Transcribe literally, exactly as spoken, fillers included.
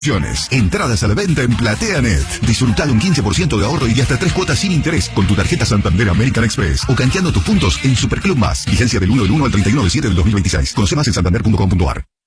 Entradas a la venta en PlateaNet. Disfruta de un quince por ciento de ahorro y hasta tres cuotas sin interés con tu tarjeta Santander American Express o canjeando tus puntos en Superclub Más. Vigencia del uno del uno al treinta y uno del siete del dos mil veintiséis. Conoce más en santander punto com punto a r.